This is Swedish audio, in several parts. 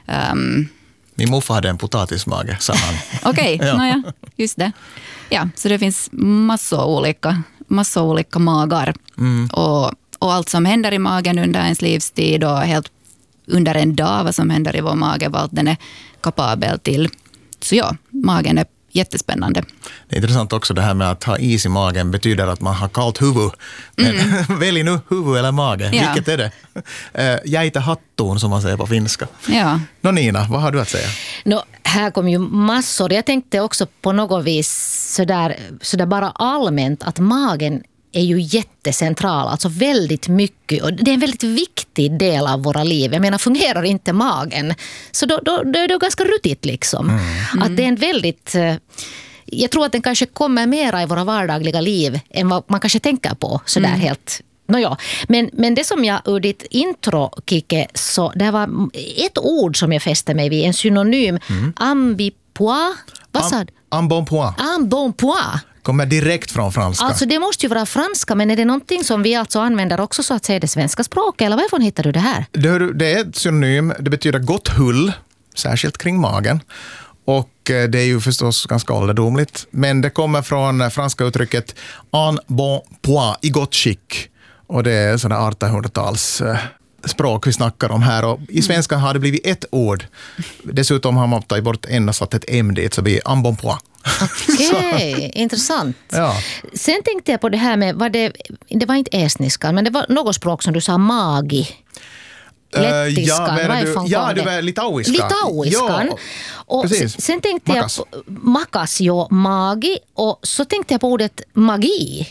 Min morfar hade en potatismage, sa han. Okej, ja. Just det. Ja, så det finns massor olika magar. Och allt som händer i magen under ens livstid och helt under en dag, vad som händer i vår mage, vad den är kapabel till. Så ja, magen är jättespännande. Det är intressant också det här med att ha is i magen betyder att man har kallt huvud. Men välj nu huvud eller mage. Ja. Vilket är det? Jäitä hattuun som man säger på finska. Ja. Nina, vad har du att säga? Här kom ju massor. Jag tänkte också på något vis sådär bara allmänt att magen är ju jättecentral, alltså väldigt mycket, och det är en väldigt viktig del av våra liv. Jag menar, fungerar inte magen så då är det ganska ruttigt liksom. Att det är en väldigt, jag tror att den kanske kommer mera i våra vardagliga liv än vad man kanske tänker på sådär helt. Men det som jag ur ditt intro, Kike, så det var ett ord som jag fäste mig vid, en synonym, ambipois. Vad sa du? Embonpoint. Embonpoint. Kommer direkt från franska. Alltså det måste ju vara franska, men är det någonting som vi alltså använder också så att säga det svenska språket, eller varifrån hittar du det här? Det är ett synonym, det betyder gott hull, särskilt kring magen. Och det är ju förstås ganska ålderdomligt, men det kommer från franska uttrycket en bon point, i gott skick. Och det är sådana 1800-tals språk vi snackar om här. Och i svenska har det blivit ett ord. Dessutom har man tagit bort en och satt ett M dit, så blir det en bon point. Okej, intressant. Ja. Sen tänkte jag på det här med, det var inte estniskan, men det var något språk som du sa, magi. Lettiskan, det var litauiskan. Litauiskan. Ja, och sen tänkte jag på makas, magi, och så tänkte jag på ordet magi.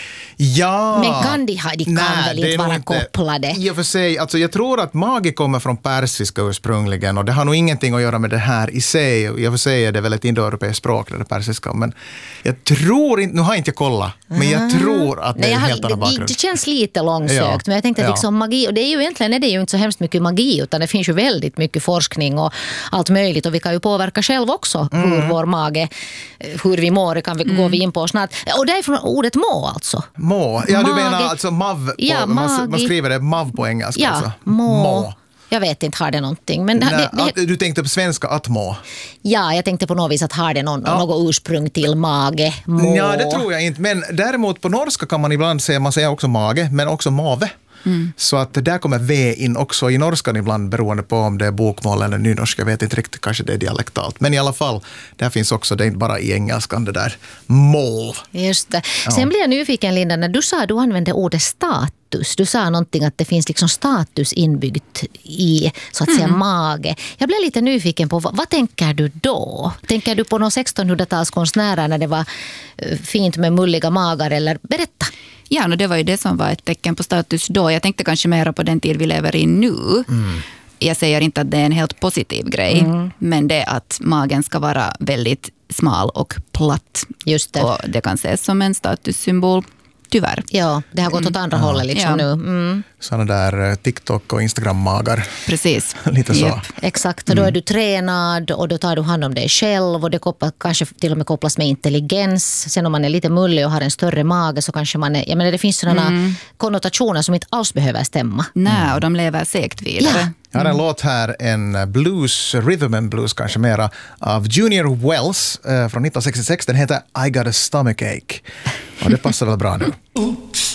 Ja. Men kan de väl inte vara kopplade? I och för sig, alltså jag tror att magi kommer från persiska ursprungligen, och det har nog ingenting att göra med det här i sig. I och för sig är det väl ett indoeuropeiskt språk, det persiska, men jag tror inte, nu har inte jag kollat, men jag tror att det är en helt annan bakgrund. Det känns lite långsökt, men jag tänkte att liksom magi, och det är ju egentligen är det ju inte så hemskt mycket magi, utan det finns ju väldigt mycket forskning och allt möjligt, och vi kan ju påverka själv också hur vår mage, hur vi mår, kan vi gå in på snart. Och det är från ordet må alltså. Må. Ja, du menar alltså mav, man skriver det mav på engelska. Ja, alltså. må. Jag vet inte, har det någonting. Men du tänkte på svenska att må? Ja, jag tänkte på något vis att har det något ursprung till mage, må. Ja, det tror jag inte. Men däremot på norska kan man ibland säga, man säger också mage, men också mave. Så att där kommer V in också i norskan ibland, beroende på om det är bokmål eller nynorska. Jag vet inte riktigt, kanske det är dialektalt. Men i alla fall, där finns också, det är inte bara i engelskan det där mål. Just det. Sen blir jag nyfiken, Linda, när du använde ordet status. Du sa någonting att det finns liksom status inbyggt i, så att säga, mage. Jag blev lite nyfiken på, vad tänker du då? Tänker du på någon 1600-talskonstnärer när det var fint med mulliga magar, eller berätta? Ja, det var ju det som var ett tecken på status då. Jag tänkte kanske mer på den tid vi lever i nu. Jag säger inte att det är en helt positiv grej, men det är att magen ska vara väldigt smal och platt. Just det. Och det kan ses som en statussymbol, tyvärr. Ja, det har gått åt andra hållet liksom nu. Sådana där TikTok- och Instagram-magar. Precis. Lite så. Yep. Exakt, och då är du tränad och då tar du hand om dig själv, och det kanske till och med kopplas med intelligens. Sen om man är lite mullig och har en större mage så kanske man är, jag menar, det finns sådana konnotationer som inte alls behöver stämma. Nej, och de lever säkert vidare. Ja. Jag har en låt här, en blues, rhythm and blues kanske mera, av Junior Wells från 1966. Den heter I Got a Stomachache. Och det passar väl bra nu. Oops.